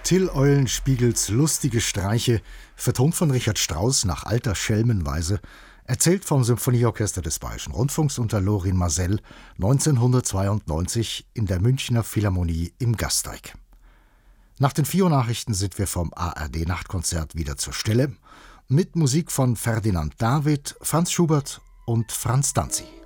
Till Eulenspiegels lustige Streiche, vertont von Richard Strauss nach alter Schelmenweise, erzählt vom Symphonieorchester des Bayerischen Rundfunks unter Lorin Maazel 1992 in der Münchner Philharmonie im Gasteig. Nach den 4 Uhr Nachrichten sind wir vom ARD-Nachtkonzert wieder zur Stelle, mit Musik von Ferdinand David, Franz Schubert und Franz Danzi.